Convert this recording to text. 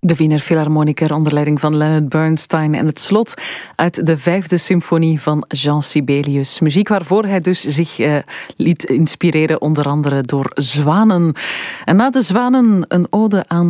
De Wiener Philharmoniker onder leiding van Leonard Bernstein en het slot uit de 5e symfonie van Jean Sibelius. Muziek waarvoor hij dus zich liet inspireren onder andere door zwanen. En na de zwanen een ode aan